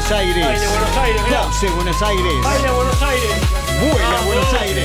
Buenos Aires. Baile Buenos Aires, mirá. Goce Buenos Aires. Baile Buenos Aires. Vuela Vamos, Buenos Aires.